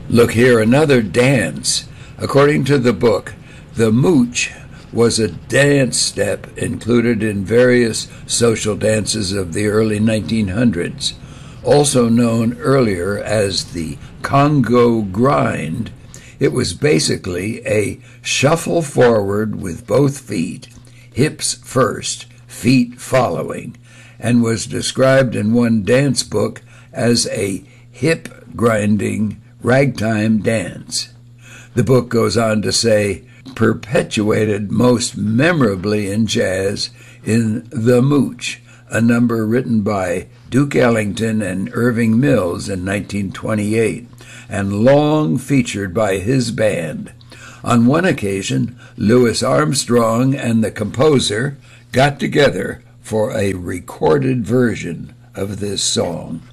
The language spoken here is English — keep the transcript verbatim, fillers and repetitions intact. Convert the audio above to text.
Look here, another dance. According to the book, the mooch was a dance step included in various social dances of the early nineteen hundreds. Also known earlier as the Congo grind, it was basically a shuffle forward with both feet, hips first, feet following, and was described in one dance book as a hip-grinding ragtime dance. The book goes on to say, perpetuated most memorably in jazz in The Mooch, a number written by Duke Ellington and Irving Mills in nineteen twenty-eight, and long featured by his band. On one occasion, Louis Armstrong and the composer got together for a recorded version of this song.